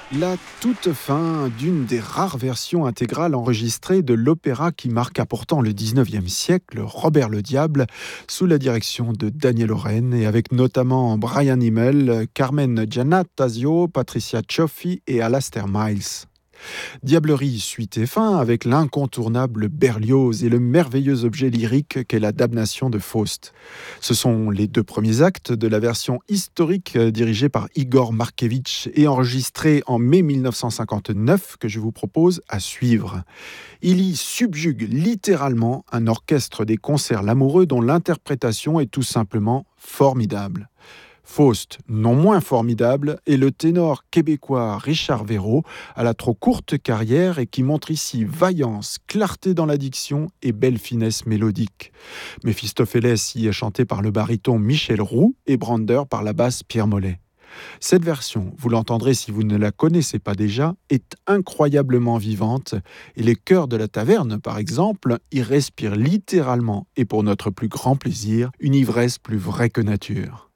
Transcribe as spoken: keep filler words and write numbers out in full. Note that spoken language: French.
La toute fin d'une des rares versions intégrales enregistrées de l'opéra qui marqua pourtant le dix-neuvième siècle, Robert le Diable, sous la direction de Daniel Oren et avec notamment Brian Himmel, Carmen Giannattasio, Patricia Cioffi et Alastair Miles. Diablerie suite et fin avec l'incontournable Berlioz et le merveilleux objet lyrique qu'est la damnation de Faust. Ce sont les deux premiers actes de la version historique dirigée par Igor Markevitch et enregistrée en mai dix-neuf cent cinquante-neuf que je vous propose à suivre. Il y subjugue littéralement un orchestre des concerts lamoureux dont l'interprétation est tout simplement formidable. Faust, non moins formidable, est le ténor québécois Richard Véraud, à la trop courte carrière et qui montre ici vaillance, clarté dans la diction et belle finesse mélodique. Méphistophélès y est chanté par le baryton Michel Roux et Brander par la basse Pierre Mollet. Cette version, vous l'entendrez si vous ne la connaissez pas déjà, est incroyablement vivante et les chœurs de la taverne, par exemple, y respirent littéralement et pour notre plus grand plaisir, une ivresse plus vraie que nature.